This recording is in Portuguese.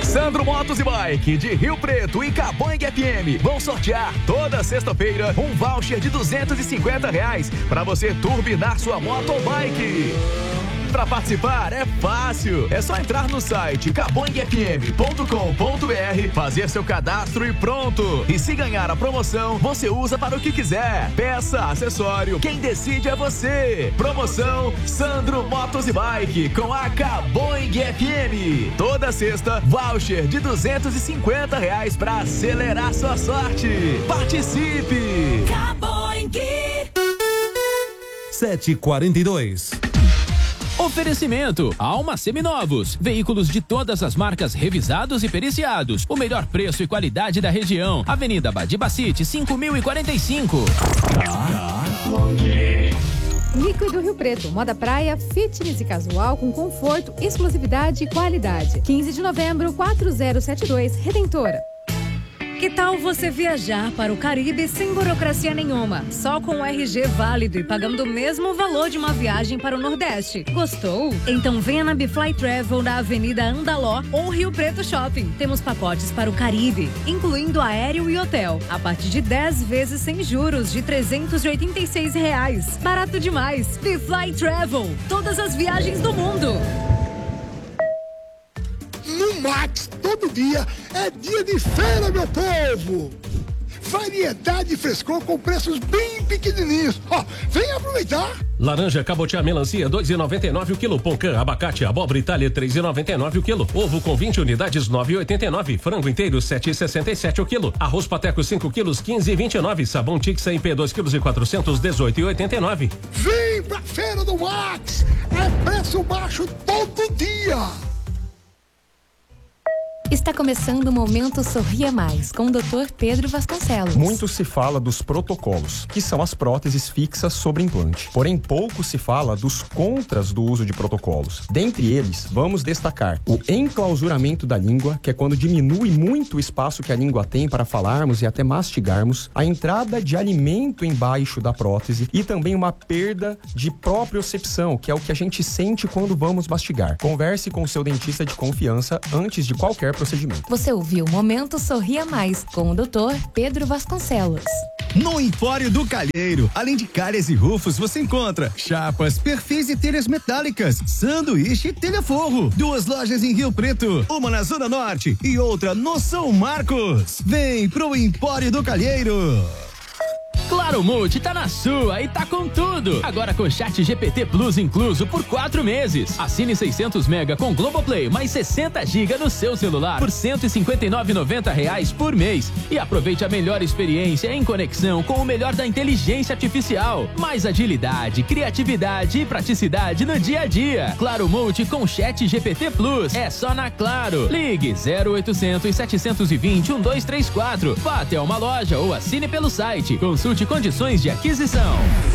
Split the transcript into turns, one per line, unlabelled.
Sandro Motos e Bike de Rio Preto e Cabangue FM vão sortear toda sexta-feira um voucher de R$250 para você turbinar sua moto ou bike. Para participar é fácil, é só entrar no site cabanguefm.com.br, fazer seu cadastro e pronto. E se ganhar a promoção, você usa para o que quiser. Peça, acessório, quem decide é você. Promoção Sandro Motos e Bike com a Cabangue FM. Toda sexta, voucher de R$250 para acelerar sua sorte. Participe!
Cabangue
7h42.
Oferecimento: Alma Seminovos. Veículos de todas as marcas revisados e periciados. O melhor preço e qualidade da região. Avenida Badibacite, 5045.
Líquido Rio Preto, moda praia, fitness e casual com conforto, exclusividade e qualidade. 15 de novembro, 4072, Redentora.
Que tal você viajar para o Caribe sem burocracia nenhuma? Só com o RG válido e pagando o mesmo valor de uma viagem para o Nordeste. Gostou? Então venha na Bifly Travel da Avenida Andaló ou Rio Preto Shopping. Temos pacotes para o Caribe, incluindo aéreo e hotel, a partir de 10 vezes sem juros de R$386. Barato demais! Bifly Travel, todas as viagens do mundo.
No Max, todo dia é dia de feira, meu povo! Variedade e frescor com preços bem pequenininhos. Ó, vem aproveitar!
Laranja, cabotiá, melancia, R$2,99 o quilo. Poncã, abacate, abóbora Itália, R$3,99 o quilo. Ovo com 20 unidades, R$9,89. Frango inteiro, R$7,67 o quilo. Arroz pateco, 5 quilos, R$15,29. Sabão Tixa IP, 2 quilos e 400, R$18,89.
Vem pra feira do Max! É preço baixo todo dia!
Está começando o Momento Sorria Mais, com o Dr. Pedro Vasconcelos.
Muito se fala dos protocolos, que são as próteses fixas sobre implante. Porém, pouco se fala dos contras do uso de protocolos. Dentre eles, vamos destacar o enclausuramento da língua, que é quando diminui muito o espaço que a língua tem para falarmos e até mastigarmos, a entrada de alimento embaixo da prótese e também uma perda de propriocepção, que é o que a gente sente quando vamos mastigar. Converse com o seu dentista de confiança antes de qualquer procedimento.
Você ouviu Momento Sorria Mais, com o Dr. Pedro Vasconcelos.
No Empório do Calheiro, além de calhas e rufos, você encontra chapas, perfis e telhas metálicas, sanduíche e telha-forro. 2 lojas em Rio Preto, uma na Zona Norte e outra no São Marcos. Vem pro Empório do Calheiro.
Claro Multi tá na sua e tá com tudo. Agora com Chat GPT Plus incluso por 4 meses. Assine 600 mega com Globoplay mais 60 GB no seu celular por R$159,90 por mês. E aproveite a melhor experiência em conexão com o melhor da inteligência artificial. Mais agilidade, criatividade e praticidade no dia a dia. Claro Multi com Chat GPT Plus. É só na Claro. Ligue 0800 720 1234. Vá até uma loja ou assine pelo site. Consulte condições de aquisição.